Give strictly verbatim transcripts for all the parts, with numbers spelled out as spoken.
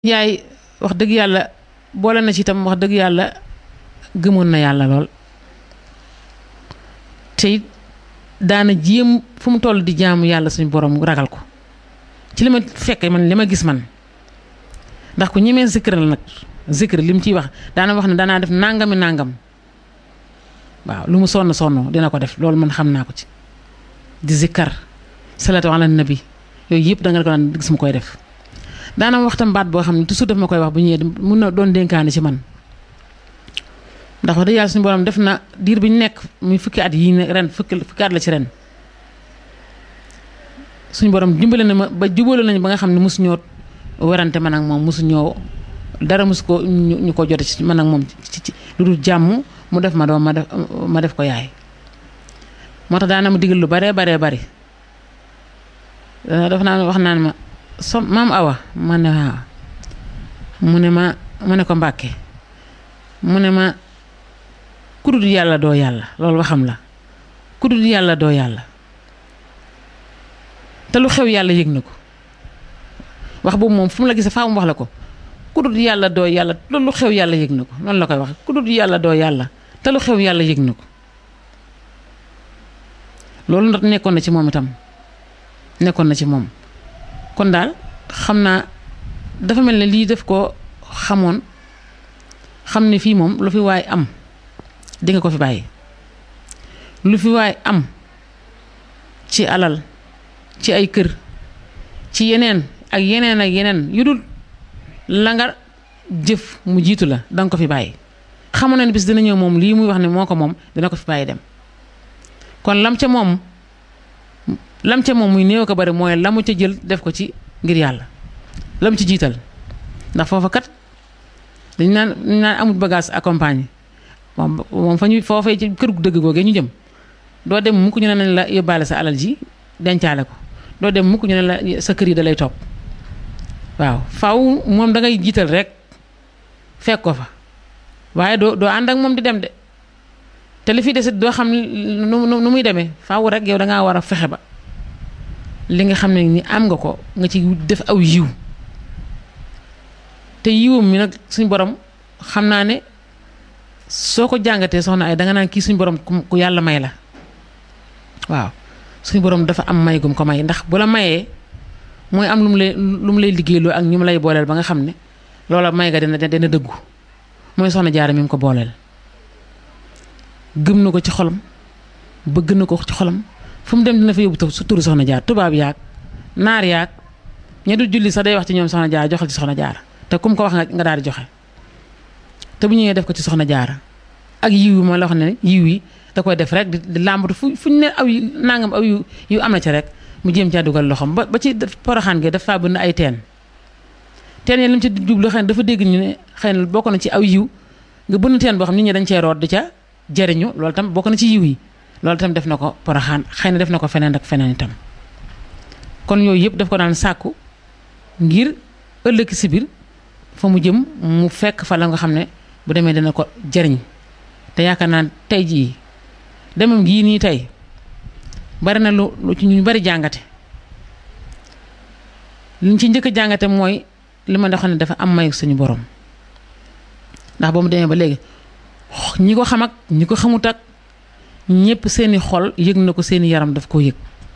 yaay wax dëgg yàlla boole na ci itam wax dëgg yàlla gëmoon na yàlla lool te it daana jéem fu mu toll di jaamu yàlla suñu borom ragal ko ci li ma fekke man li ma gis man ndax ku ñemee zikr la nag zikr li mu ciy wax daana wax ne daanaa def nangami nangam waaw lu mu sonn sonn dina ko def loolu man xam naa ko ci di zikkar salatu ala nabi yooyu yëpp da nga ko daan gis mu koy def daana wax tam baat boo xam ne toujours daf ma koy wax bu ñëwee mun na doon dénkaane ci man ndax wax dëgg yàlla suñu borom def na diir bi ñu nekk muy fukki at yii ren fukki fukki at la ci ren suñu borom dimbale na ma ba jubóole nañu ba nga xam ne mosu ñoo werante man ak moom mosu ñoo dara mosu ko ñu ko jote ci man ak moom ci ci lu dul jàmm mu def ma doom ma def ma def ko yaay moo tax daana ma digal lu baree baree bari dafa naa wax naan ma so maam Awa ma ne waaw mu ne ma mu ne ko Mbàkke mu ne ma ku dul yàlla doo yàlla loolu waxam la ku dul yàlla doo yàlla te lu xew yàlla yëg na ko wax boobu moom fu mu la gisee faa mu wax la ko ku dul yàlla doo yàlla te lu xew yàlla yëg na ko noonu la koy wax ku dul yàlla doo yàlla te lu xew yàlla yëg na ko loolu ndax nekkoon na ci moom itam nekkoon na ci moom kon daal xam naa dafa mel ne lii def ko xamoon xam ne fii moom lu fi waay am di nga ko fi bàyyi lu fi waay am ci alal ci ay kër ci yeneen ak yeneen ak yeneen yu dul la nga jëf mu jiitu la danga ko fi bàyyi xamoon na ne bis dina ñëw moom lii muy wax ne moo ko moom dina ko fi bàyyi dem kon lam ca moom lam ca moom muy néew ko bari mooy la mu ca jël def ko ci ngir yàlla lam ci jiital ndax foofa kat dañu naan dañu naan amul bagage accompagné moom moom fa ñuy foofee ci kër gu dëgg googee ñu jëm doo dem mukk ñu ne nañ la yóbbaale sa alal ji dencaale ko doo dem mukk ñu ne la sa kër yi da lay topp waaw faw moom da ngay jiital rek fekk ko fa waaye doo doo ànd ak moom di dem de te li fi desit doo xam nu nu muy demee faaw rek yow dangaa war a fexe ba li nga xam ne ni am nga ko nga ci def aw yiw te yiwam mi nag suñ borom xam naa ne soo ko jàngatee soxna ay danga naan kii suñ borom ku yàlla may la waaw suñ borom dafa am may gum ko may ndax bu la mayee mooy am lu mu lay lu mu lay liggéeyloo ak ñu mu lay booleel ba nga xam ne loola may ga dina dina dëggu mooy soxna Jaara mi mu ko booleel gëm na ko ci xolam bëgg na ko ci xolam fu mu dem dina fa yóbbu su turu soxna Jaara tubaab yaag naar yaag ña du julli sax day wax ci ñoom soxna Jaara joxal ci soxna Jaara te kum ko wax nga daal di joxe te bu ñëwee def ko ci soxna Jaara ak yiw yi ma la wax ne yiw yi da koy def rek di làmbatu fu fu ñu ne aw yu nangam aw yu yu am na ci rek mu jéem caa dugal loxoom ba ba ci poroxaan gi dafa bëgg ay teen teen yi li mu ci jublu xëy na dafa dégg ñu ne xëy na bokk na ci aw yiw nga bënn teen boo xam nit ñi dañ cee root di ca jëriñu loolu tam bokk na ci yiw yi loolu tam def na ko poroxaan xëy na def na ko feneen ak feneen itam kon yooyu yëpp daf ko daan sàkku ngir ëllëg si biir fa mu jëm mu fekk fa la nga xam ne bu demee dina ko jëriñ te yaakaar naa tey jii demam gii nii tey bari na lu lu ci ñu bari jàngate liñ ci njëkk a jàngate mooy li ma xam ne dafa am may suñu borom ndax ba mu demee ba léegi ñi ko xam ak ñi ko xamut ak ñëpp seeni xol yëg na ko seeni yaram daf koo yëg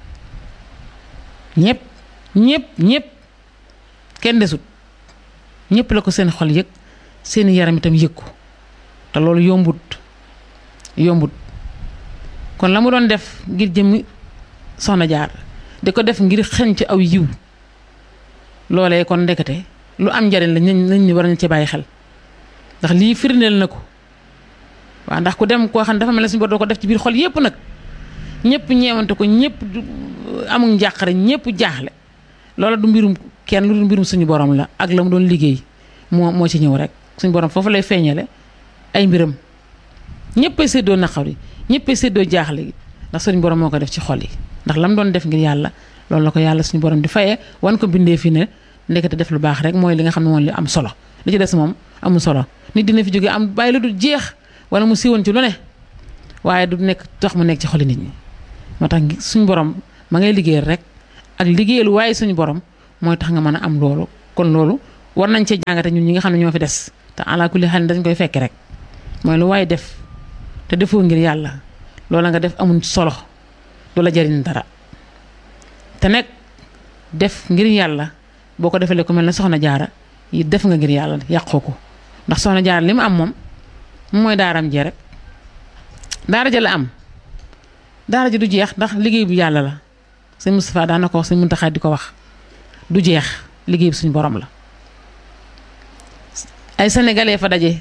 ñëpp ñëpp ñëpp kenn desut ñëpp la ko seen xol yëg seeni yaram itam yëg ko te loolu yombut yombut kon la mu doon def ngir jëmmi soxna Jaar di ko def ngir xeñ ci aw yiw loolee kon ndekete lu am njariñ la nañ ñu war nañ ci bàyyi xel ndax lii firndeel na ko waaw ndax ku dem koo xam ne dafa mel ne suñu bor doo ko def ci biir xol yépp nag ñëpp ñeewante ko ñëpp amul njàqare ñëpp jaaxle loola du mbirum kenn lu du mbirum suñu borom la ak la mu doon liggéey moo moo ci ñëw rek suñu borom foofu lay feeñale ay mbiram ñëppay séddoo naqar yi ñëppay séddoo jaaxle gi ndax suñu borom moo ko def ci xol yi ndax la mu doon def ngir yàlla loolu la ko yàlla suñu borom di fayee wan ko bindee fi ne ndekete def lu baax rek mooy li nga xam ne moom li am solo li ci des moom amul solo nit dina fi jógee am bàyyi la du jeex wala mu siiwoon ci lu ne waaye du nekk tax mu nekk ci xoli nit ñi moo tax suñu borom ma ngay liggéeyal rek ak liggéeyal waaye suñu borom mooy tax nga mën a am loolu kon loolu war nañ cee jàngate ñun ñi nga xam ne ñoo fi des te ala kulli xel dañ koy fekke rek mooy lu waaye def te defoo ngir yàlla loola nga def amul solo du la jariñ dara te nag def ngir yàlla boo ko defalee ku mel ne soxna jaara yi def nga ngir yàlla yàqoo ko ndax soxna jaara li mu am moom mooy daaram jee rek daara ja la am daara ji du jeex ndax liggéey bu yàlla la sëñ Moustapha daan na ko wax sëñ Muntaxa di ko wax du jeex liggéey bi suñu borom la ay sénégalais fa daje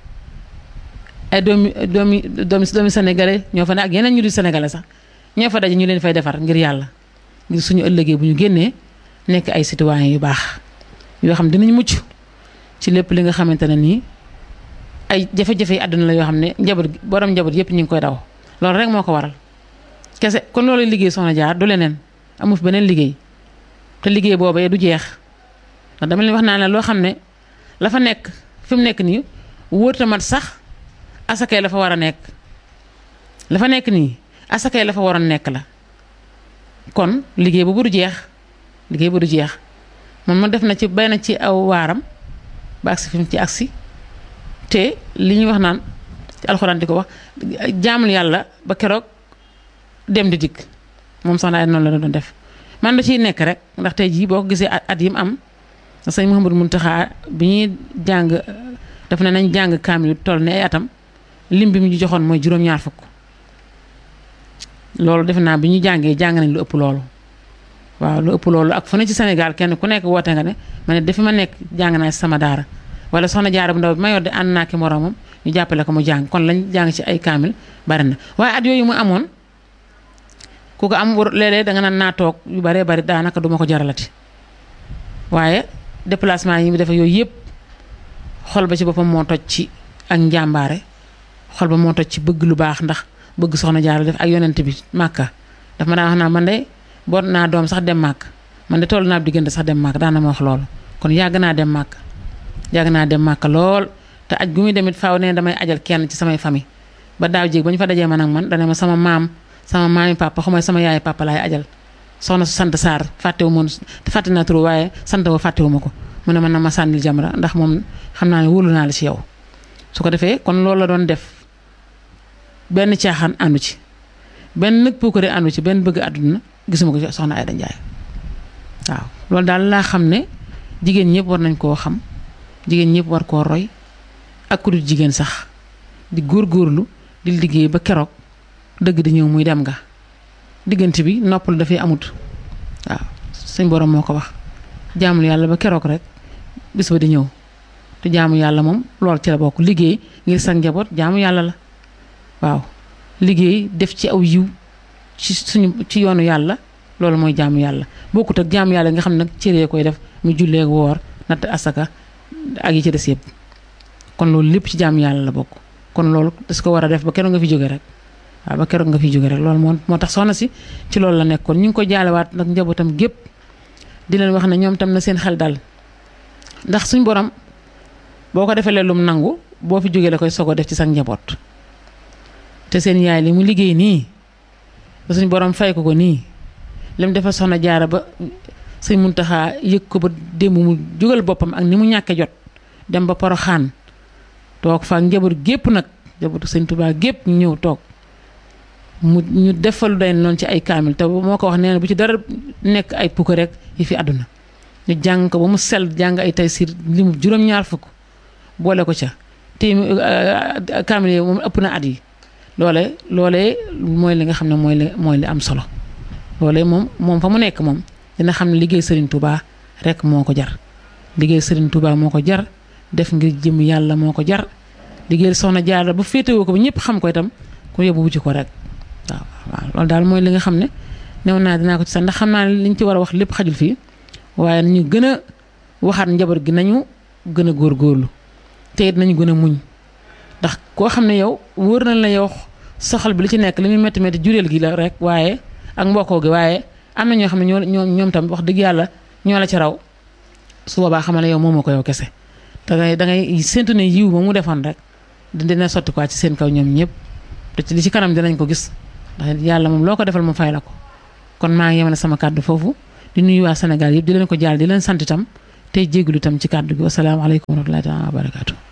ay doomi doomi doomi doomi sénégalais ñoo fa ne ak yeneen ñu di sénégalais sax ñoo fa daje ñu leen fay defar ngir yàlla ngir suñu ëllëgee bu ñu génnee nekk ay citoyens yu baax yoo xam dinañ mucc ci lépp li nga xamante ne nii ay jafe-jafe yi àdduna la yoo xam ne njaboot borom njaboot yëpp ñu ngi koy daw loolu rek moo ko waral kese kon loolu liggéey soxna jaar du leneen amu fi beneen liggéey te liggéey boobee du jeex ndax dama leen wax naa ne loo xam ne la fa nekk fi mu nekk nii wóorta mat sax asakay la fa war a nekk la fa nekk nii asakay la fa waroon nekk la kon liggéey boobu du jeex liggéey bu du jeex moom ma def na ci bay na ci aw waaram ba agsi fi mu ci agsi te li ñuy wax naan ci alxuraan di ko wax jaamul yàlla ba keroog dem di dikk moom soxna ay noonu la doon def man da ciy nekk rek ndax tey jii boo ko gisee at yi mu am sëñ Mouhamadou Mountakha bi ñuy jàng daf ne nañ jàng kaamil toll ne ay atam lim bi mu ñu joxoon mooy juróom-ñaar fukk loolu defe naa bi ñu jàngee jàng nañ lu ëpp loolu waaw lu ëpp loolu ak fu ne ci Sénégal kenn ku nekk woote nga ne ma ne dafi ma nekk jàng naa sama daara wala soxna jaara bu ndaw bi ma yor de ànd naa ki moroomam ñu jàppale ko mu jàng kon lañ jàng ci ay kaamil bari na waaye at yooyu mu amoon ku ko am léeg-léeg danga naan naa toog yu baree bari daanaka duma ko jaralati waaye déplacement yi mu defe yooyu yëpp xol ba ci boppam moo toj ci ak njàmbaare xol ba moo toj ci bëgg lu baax ndax bëgg soxna jaara def ak yonent bi màkka daf ma daan wax naa man de boot naa doom sax dem màkk man de toll naa diggante sax dem màkk daan na ma wax loolu kon yàgg naa dem màkk yàgg naa dem màkk lool te aj gu muy demit faaw ne damay ajal kenn ci samay famille ba daaw jéeg ba ñu fa dajee man ak man dana ma sama maam sama maami papa xamay sama yaay papa laay ajal soxna su sant Sarr fàttewu moon fàtte naa tur waaye sant wa fàttewu ma ko mu ne man na ma sànnil jamra ndax moom xam naa ne wóolu naa la ci yow su ko defee kon loolu la doon def benn caaxaan àndu ci benn nag puukare àndu ci benn bëgg àdduna gisuma ko ci soxna Aïda Ndiaye waaw loolu daal laa xam ne jigéen ñëpp war nañ koo xam jigéen ñëpp war koo roy ak ku dul jigéen sax di góorgóorlu di liggéey ba keroog dëgg di ñëw muy dem nga diggante bi noppal dafay amut waaw suñ borom moo ko wax jaamul yàlla ba keroog rek bis ba di ñëw te jaamu yàlla moom lool ci la bokk liggéey ngir sa njaboot jaamu yàlla la waaw liggéey def ci aw yiw ci suñu ci yoonu yàlla loolu mooy jaamu yàlla bokkut ak jaamu yàlla nga xam ne nag cëree koy def mu jullee woor natt asaka ak yi ci des yëpp kon loolu lépp ci jaamu yàlla la bokk kon loolu das ko war a def ba keroog nga fi jóge rek waaw ba keroog nga fi jóge rek loolu moo moo tax soxna si ci loolu la nekkoon ñu ngi ko jaalewaat nag njabootam gépp di leen wax ne ñoom tam na seen xel dal ndax suñ borom boo ko defee lum nangu boo fi jógee la koy sogo def ci sa njaboot te seen yaay li mu liggéey nii ba suñ borom fay ko ko nii lim defal soxna jaara ba sëñ Muntaxa yëg ko ba démb mu jógal boppam ak ni mu ñàkkee jot dem ba Poroxaan toog fa njaboot gépp nag njabootu sëñ Tuubaa gépp ñu ñëw toog mu ñu defalu day noonu ci ay kaamil te moo ko wax nee na bu ci dara nekk ay pukk rek yi fi àdduna ñu jàng ko ba mu sell jàng ay taysiir li mu juróom-ñaar fukk boole ko ca te kaamil yi moom ëpp na at yi loole loolee mooy li nga xam ne mooy li mooy li am solo loolee moom moom fa mu nekk moom dina xam ne liggéey Serigne Touba rek moo ko jar liggéey Serigne Touba moo ko jar def ngir jëm yàlla moo ko jar liggéey soxna Jaara ba féetewoo ko ba ñëpp xam ko itam ku yóbbu wuti ko rek waaw waaw loolu daal mooy li nga xam ne new naa dinaa ko ci sax ndax xam naa ne liñ ci war a wax lépp xajul fii waaye nañu gën a waxaat njaboot gi nañu gën a góorgóorlu te it nañu gën a muñ ndax koo xam ne yow wóor na la yow soxal bi li ci nekk li muy métti métti jureel gi la rek waaye ak mbokkoo gi waaye am na ñoo xam ne ñoo ñoo ñoom tam wax dëgg yàlla ñoo la ci raw su boobaa xamal ne yow moomoo ko yow kese da ngay da ngay séntu ne yiw ba mu defoon rek dina sotti quoi ci seen kaw ñoom ñëpp te ci li ci kanam dinañ ko gis ndax yàlla moom loo ko defal mu fay la ko kon maa ngi yemale sama kàddu foofu di nuyu waa Sénégal yëpp di leen ko jaal di leen sant itam tey jégalu tam ci kàddu gi wasalaamaaleykum wa rahmatullahi taala wa barakaatu.